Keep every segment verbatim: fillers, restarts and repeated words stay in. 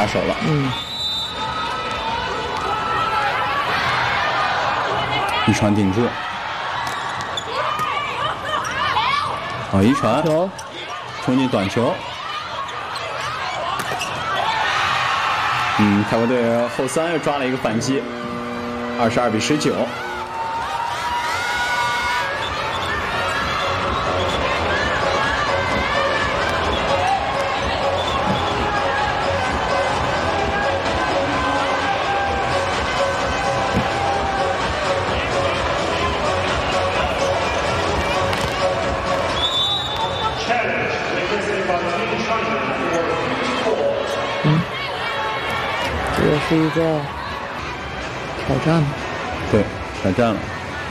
打手了。 嗯。 一传顶住。好，一传。 球。 冲进短球。嗯，泰国队后三又抓了一个反击，二十二比十九。 嗯，这个是一个挑战。 对，挑战了。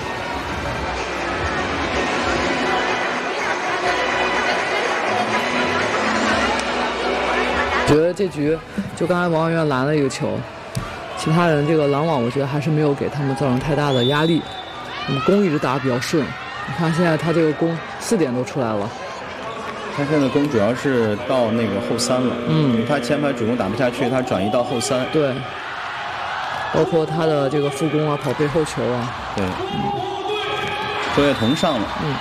觉得这局就刚才王媛媛拦了一个球，其他人这个拦网我觉得还是没有给他们造成太大的压力，那么攻一直打得比较顺。你看现在他这个攻四点都出来了。 他现在攻主要是到那个后三了， 嗯， 因为他前排主攻打不下去，他转移到后三。 对，包括他的这个副攻啊、跑背后球啊。 对，嗯，周跃彤上了。 嗯。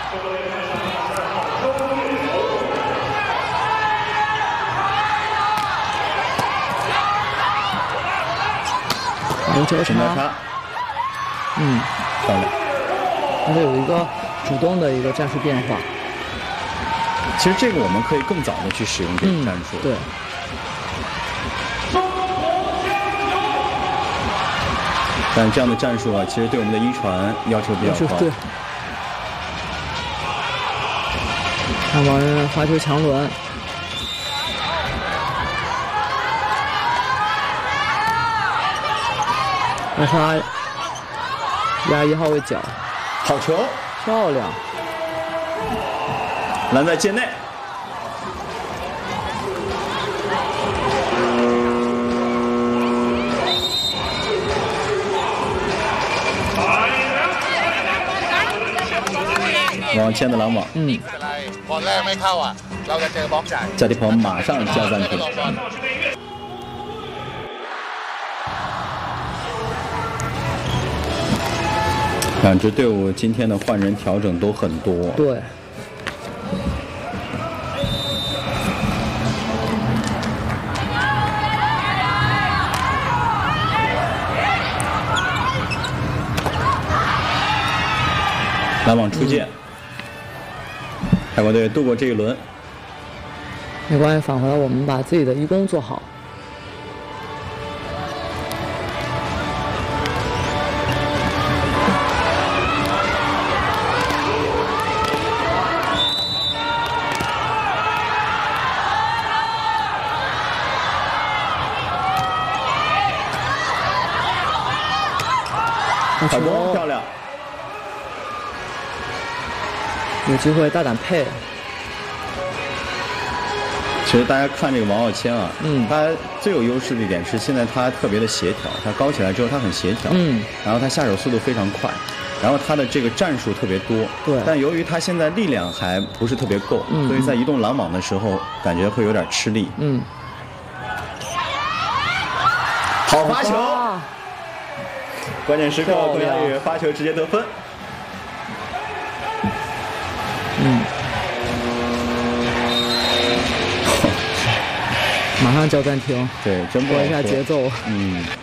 有交叉。嗯， 漂亮。 他这有一个主动的一个战术变化。 其实这个我们可以更早的去使用这个战术。 嗯、对。 但这样的战术啊，其实对我们的一传要求比较高。 对。看王媛媛发球强轮。让他压一号位脚， 好球， 漂亮。 拦在界内。往前的拦网。 嗯。 贾迪鹏马上叫暂停。两支队伍今天的换人调整都很多。 对。 拦网出界，嗯、泰国队度过这一轮。 没关系，返回来我们把自己的一攻做好。 好攻，漂亮！ 有机会大胆配。 其实大家看这个王傲谦啊， 嗯， 他最有优势的一点是现在他特别的协调，他高起来之后他很协调， 嗯， 然后他下手速度非常快，然后他的这个战术特别多， 对。 但由于他现在力量还不是特别够， 嗯， 所以在移动拦网的时候感觉会有点吃力。 嗯。 好发球！关键时刻，郭佳宇发球直接得分。 嗯。马上叫暂停。 对，真不好拖一下节奏。 嗯。